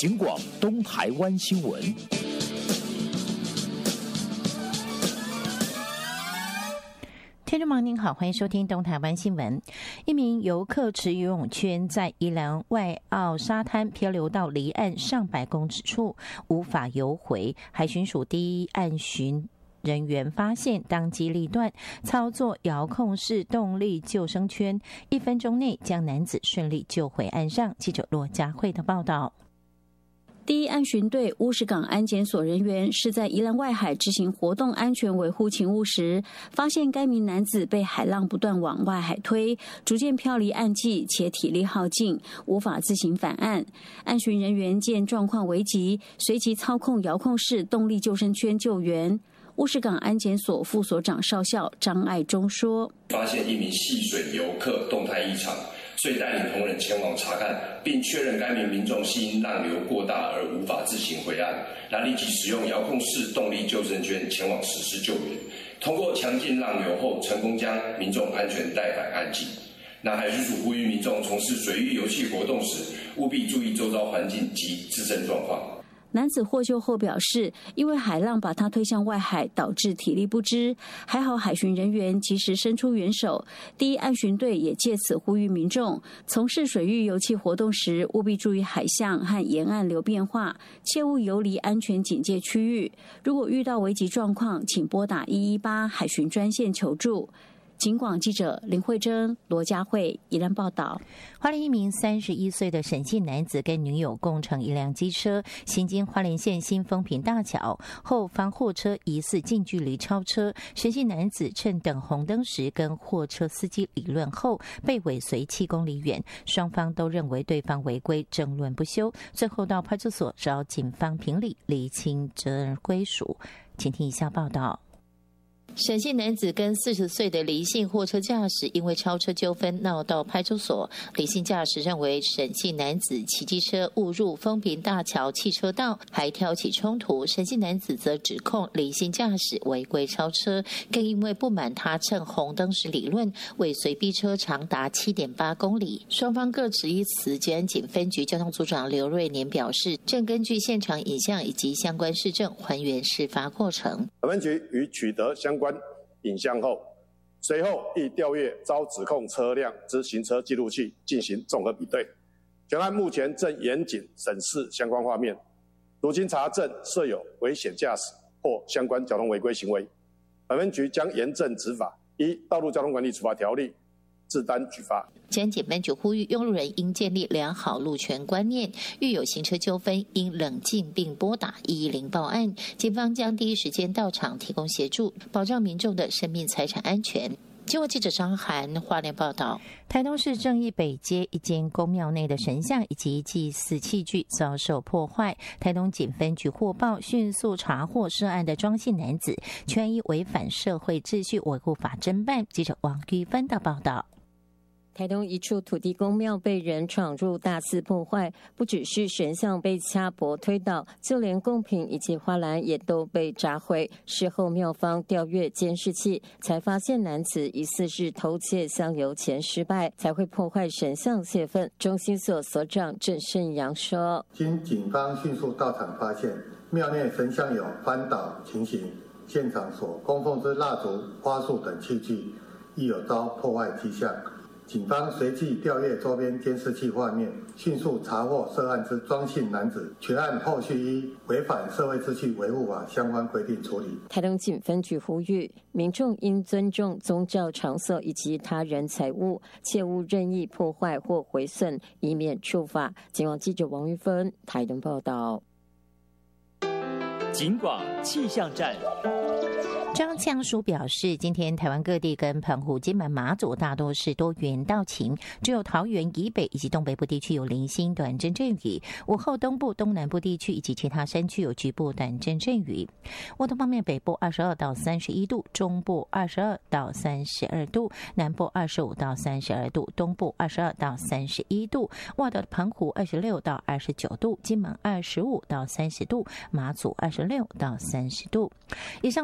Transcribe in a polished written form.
警广东台湾新闻。 听众朋友您好，欢迎收听东台湾新闻。一名游客持游泳圈在宜兰外澳沙滩漂流到离岸上百公尺处，无法游回。海巡署第一岸巡人员发现，当机立断，操作遥控式动力救生圈，1分钟内将男子顺利救回岸上。记者罗佳慧的报道。 第一岸巡队乌石港安检所人员是在宜兰外海执行活动安全维护勤务时，发现该名男子被海浪不断往外海推，逐渐飘离岸际，且体力耗尽，无法自行返岸。岸巡人员见状况危急，随即操控遥控式动力救生圈救援。乌石港安检所副所长少校张爱忠说：“ 发现一名戏水游客动态异常。”所以带领同仁前往查看，并确认该名民众系因浪流过大而无法自行回岸，那立即使用遥控式动力救生圈前往实施救援。通过强劲浪流后，成功将民众安全带返岸际。那海巡署呼吁民众从事水域游憩活动时，务必注意周遭环境及自身状况。 男子获救后表示，因为海浪把他推向外海，导致体力不支，还好海巡人员及时伸出援手。第一岸巡队也借此呼吁民众，从事水域游憩活动时，务必注意海象和沿岸流变化，切勿游离安全警戒区域。如果遇到危急状况，请拨打118海巡专线求助。警广记者林慧珍、罗佳慧宜兰报道。 花莲一名31岁的沈姓男子跟女友共乘一辆机车，行经花莲县新丰平大桥，后方货车疑似近距离超车，沈姓男子趁等红灯时跟货车司机理论后，被尾随7公里远，双方都认为对方违规，争论不休，最后到派出所找警方评理，厘清责任归属。请听以下报道。沈姓男子跟40岁的黎姓货车驾驶因为超车纠纷闹到派出所。黎姓驾驶认为沈姓男子骑机车误入丰平大桥汽车道，还挑起冲突。沈姓男子则指控黎姓驾驶违规超车，更因为不满他趁红灯时理论，尾随逼车长达7.8公里。双方各执一词。捷安警分局交通组长刘瑞年表示，正根据现场影像以及相关事证还原事发过程。 本分局于取得相关影像后，随后亦调阅遭指控车辆之行车记录器进行综合比对。全案目前正严谨审视相关画面，如经查证设有危险驾驶或相关交通违规行为，本分局将严正执法，依《道路交通管理处罚条例》自担举发。 捷安警分局呼吁用路人应建立良好路权观念，遇有行车纠纷应冷静并拨打110报案，警方将第一时间到场提供协助，保障民众的生命财产安全。经过记者张涵花莲报道，台东市正义北街一间公庙内的神像以及祭祀器具遭受破坏，台东警分局获报，迅速查获涉案的庄姓男子，全依违反社会秩序维护法侦办。记者王玉芬的报道。 台东一处土地公庙被人闯入大肆破坏，不只是神像被掐脖推倒，就连贡品以及花篮也都被砸毁。事后庙方调阅监视器，才发现男子疑似是偷窃香油钱失败，才会破坏神像泄愤。中心所所长郑胜阳说：“ 经警方迅速到场发现，庙内神像有翻倒情形，现场所供奉之蜡烛、花束等器具亦有遭破坏迹象。”警方随即调阅周边监视器画面，迅速查获涉案之庄姓男子，全案后续依违反社会秩序维护法相关规定处理。 台东警分局呼吁民众应尊重宗教场所以及他人财物，切勿任意破坏或毁损，以免触法。警广记者王玉芬台东报道。 警广气象站。 张强书表示，今天台湾各地跟澎湖、金门、马祖大多是多云到晴，只有桃园以北以及东北部地区有零星短阵阵雨。午后东部、东南部地区以及其他山区有局部短阵阵雨。温度方面，北部22到31度，中部22到32度，南部25到32度，东部22到31度。外岛的澎湖26到29度，金门25到30度，马祖26到30度。以上